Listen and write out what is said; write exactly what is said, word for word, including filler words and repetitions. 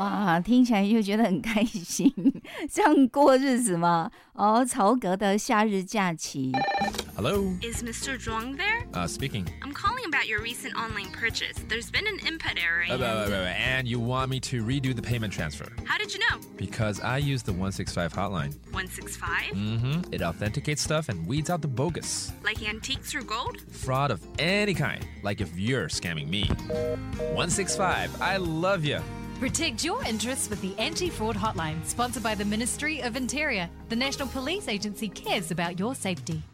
哇，听起来就觉得很开心，这样过日子吗？哦，曹格的夏日假期。 Hello? Is Mister Zhuang there? Uh, speaking. I'm calling about your recent online purchase. There's been an input error. Uh, And... wait, wait, wait, wait. And you want me to redo the payment transfer? How did you know? Because I use the one six five hotline. one six five? Mm-hmm. It authenticates stuff and weeds out the bogus. Like antiques through gold? Fraud of any kind. Like if you're scamming me. one six five. I love you. Protect your interests with the Anti-Fraud Hotline, sponsored by the Ministry of Interior. The National Police Agency cares about your safety.